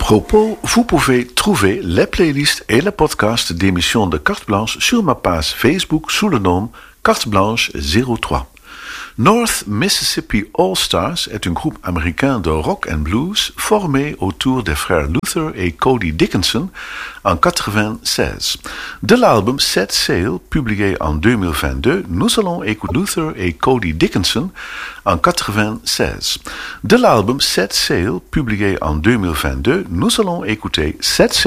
propos, vous pouvez trouver les playlists et les podcasts d'émissions de Carte Blanche sur ma page Facebook sous le nom Carte Blanche 03. North Mississippi All Stars est un groupe américain de rock and blues formé autour des frères Luther et Cody Dickinson en 1996. De l'album Set Sail, publié en 2022, nous allons écouter Luther et Cody Dickinson en 1996. De l'album Set Sail, publié en 2022, nous allons écouter Set Sail